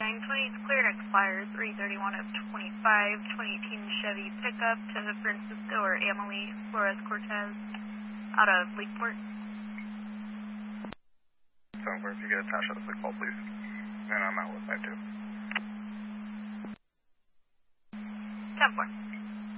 920 is cleared, expires 331 of 25, 2018 Chevy pickup to Francisco or Amalie Flores Cortez out of Lakeport. 7-4, if you get attached to the quick call, please. And I'm out with that too. 10-4.